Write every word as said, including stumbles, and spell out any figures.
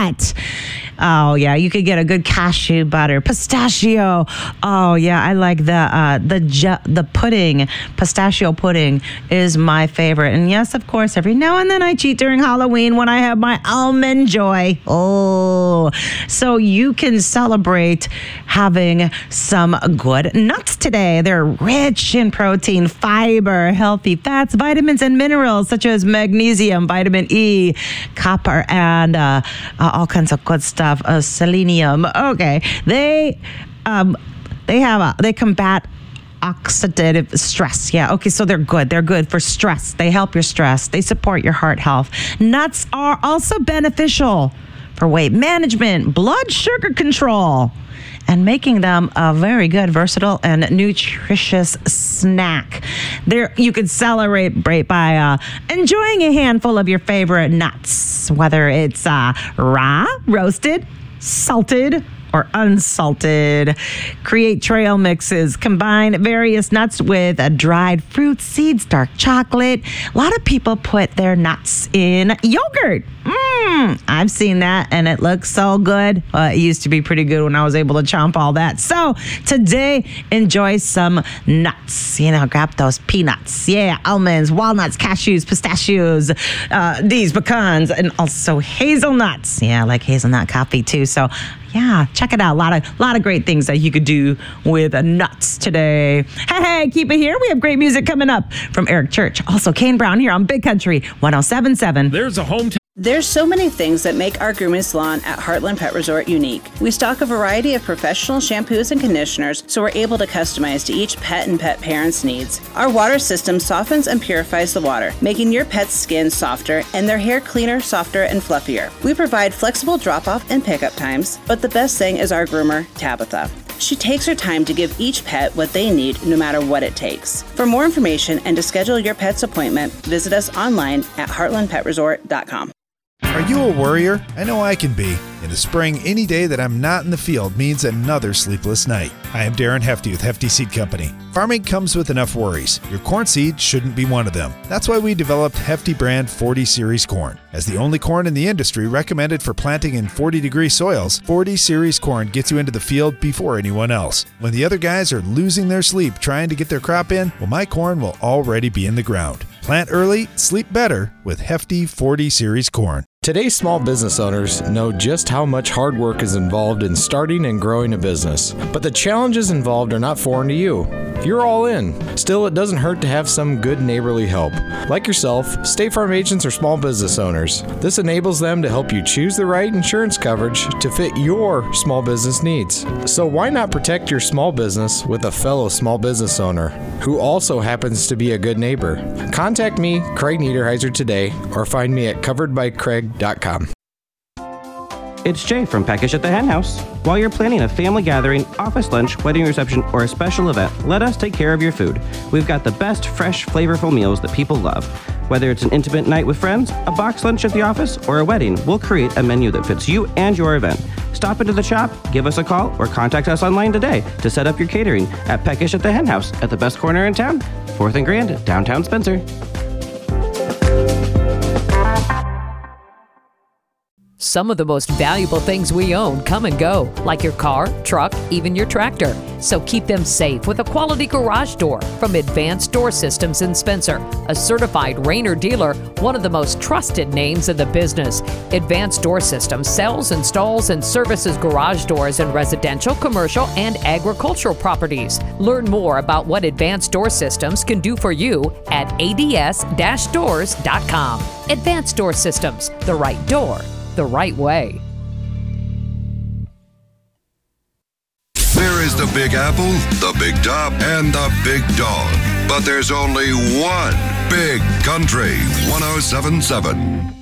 nut. Oh, yeah, you could get a good cashew butter. Pistachio. Oh, yeah, I like the uh, the ju- the pudding. Pistachio pudding is my favorite. And yes, of course, every now and then I cheat during Halloween when I have my Almond Joy. Oh, so you can celebrate having some good nuts today. They're rich in protein, fiber, healthy fats, vitamins, and minerals such as magnesium, vitamin E, copper, and uh, uh, all kinds of good stuff. Uh, selenium. Okay, they um, they have a, they combat oxidative stress. Yeah. Okay. So they're good. They're good for stress. They help your stress. They support your heart health. Nuts are also beneficial for weight management, blood sugar control, and making them a very good, versatile, and nutritious snack. There, you could celebrate by uh, enjoying a handful of your favorite nuts, whether it's uh, raw, roasted, salted, or unsalted. Create trail mixes. Combine various nuts with uh, dried fruit, seeds, dark chocolate. A lot of people put their nuts in yogurt. Mmm, I've seen that, and it looks so good. Uh, it used to be pretty good when I was able to chomp all that. So today, enjoy some nuts. You know, grab those peanuts. Yeah, almonds, walnuts, cashews, pistachios, uh, these pecans, and also hazelnuts. Yeah, I like hazelnut coffee too. So yeah, check it out. A lot of, lot of great things that you could do with uh, nuts today. Hey, hey, keep it here. We have great music coming up from Eric Church. Also, Kane Brown here on Big Country one oh seven point seven. There's a hometown. There's so many things that make our grooming salon at Heartland Pet Resort unique. We stock a variety of professional shampoos and conditioners, so we're able to customize to each pet and pet parent's needs. Our water system softens and purifies the water, making your pet's skin softer and their hair cleaner, softer, and fluffier. We provide flexible drop-off and pickup times, but the best thing is our groomer, Tabitha. She takes her time to give each pet what they need, no matter what it takes. For more information and to schedule your pet's appointment, visit us online at heartland pet resort dot com. Are you a worrier? I know I can be. In the spring, any day that I'm not in the field means another sleepless night. I am Darren Hefty with Hefty Seed Company. Farming comes with enough worries. Your corn seed shouldn't be one of them. That's why we developed Hefty brand forty series corn. As the only corn in the industry recommended for planting in forty degree soils, forty series corn gets you into the field before anyone else. When the other guys are losing their sleep trying to get their crop in, well, my corn will already be in the ground. Plant early, sleep better with Hefty forty series corn. Today's small business owners know just how much hard work is involved in starting and growing a business. But the challenges involved are not foreign to you. You're all in. Still, it doesn't hurt to have some good neighborly help. Like yourself, State Farm agents are small business owners. This enables them to help you choose the right insurance coverage to fit your small business needs. So why not protect your small business with a fellow small business owner who also happens to be a good neighbor? Contact me, Craig Niederheiser, today, or find me at covered by craig dot com. It's Jay from Peckish at the Hen House. While you're planning a family gathering, office lunch, wedding reception, or a special event, let us take care of your food. We've got the best, fresh, flavorful meals that people love. Whether it's an intimate night with friends, a box lunch at the office, or a wedding, we'll create a menu that fits you and your event. Stop into the shop, give us a call, or contact us online today to set up your catering at Peckish at the Hen House at the best corner in town, fourth and Grand, downtown Spencer. Some of the most valuable things we own come and go, like your car, truck, even your tractor. So keep them safe with a quality garage door from Advanced Door Systems in Spencer, a certified Rainer dealer, one of the most trusted names in the business. Advanced Door Systems sells, installs, and services garage doors in residential, commercial, and agricultural properties. Learn more about what Advanced Door Systems can do for you at A D S dash doors dot com. Advanced Door Systems, the right door, the right way. There is the Big Apple, the Big Top, and the Big Dog. But there's only one Big Country one oh seven point seven.